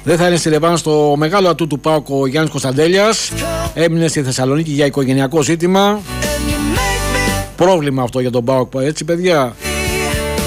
Δεν θα είναι στη Ρεβάν στο μεγάλο ατού του ΠΑΟΚ ο Γιάννης Κωνσταντέλιας. Έμεινε στη Θεσσαλονίκη για οικογενειακό ζήτημα. Πρόβλημα αυτό για τον ΠΑΟΚ, έτσι παιδιά.